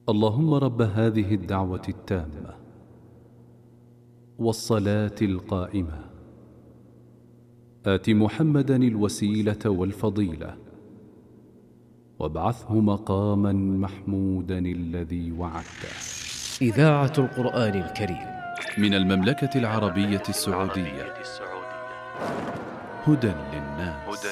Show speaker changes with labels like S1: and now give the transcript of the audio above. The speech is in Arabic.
S1: اللهم رب هذه الدعوة التامة والصلاة القائمة آت محمدا الوسيلة والفضيلة وابعثه مقاما محمودا الذي وعدته.
S2: إذاعة القرآن الكريم
S1: من المملكة العربية السعودية، هدى للناس.